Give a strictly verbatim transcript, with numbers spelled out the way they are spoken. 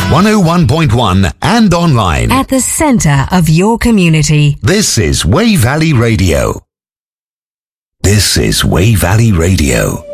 one oh one point one and online. At the centre of your community. This is Wey Valley Radio. This is Wey Valley Radio.